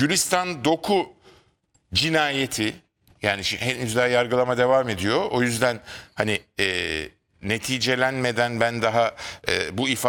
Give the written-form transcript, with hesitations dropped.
Gülistan Doku cinayeti, yani henüz daha yargılama devam ediyor. O yüzden hani neticelenmeden ben daha bu ifade